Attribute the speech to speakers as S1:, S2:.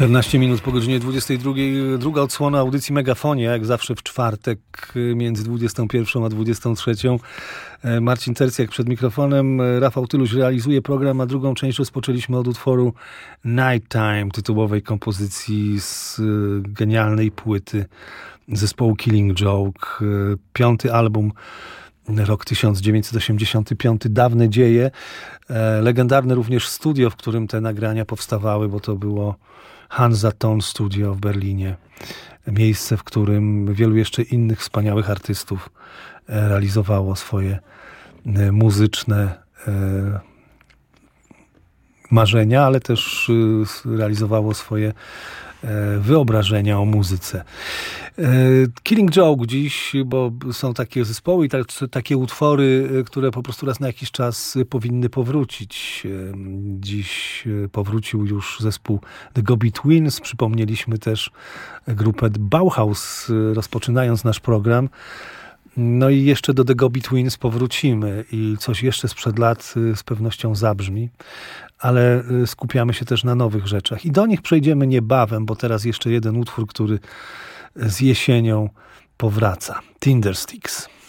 S1: 14 minut po godzinie 22. Druga odsłona audycji Megafonia, jak zawsze w czwartek między 21 a 23. Marcin Tercjak przed mikrofonem. Rafał Tyluś realizuje program, a drugą część rozpoczęliśmy od utworu Nighttime, tytułowej kompozycji z genialnej płyty zespołu Killing Joke. 5. album, rok 1985, Dawne dzieje. Legendarne również studio, w którym te nagrania powstawały, bo to było Hansa Ton Studio w Berlinie. Miejsce, w którym wielu jeszcze innych wspaniałych artystów realizowało swoje muzyczne marzenia, ale też realizowało swoje wyobrażenia o muzyce. Killing Joke dziś, bo są takie zespoły i takie utwory, które po prostu raz na jakiś czas powinny powrócić. Dziś powrócił już zespół The Go-Betweens. Przypomnieliśmy też grupę Bauhaus, rozpoczynając nasz program. No i jeszcze do The Go-Betweens powrócimy i coś jeszcze sprzed lat z pewnością zabrzmi, ale skupiamy się też na nowych rzeczach. I do nich przejdziemy niebawem, bo teraz jeszcze jeden utwór, który z jesienią powraca. Tindersticks.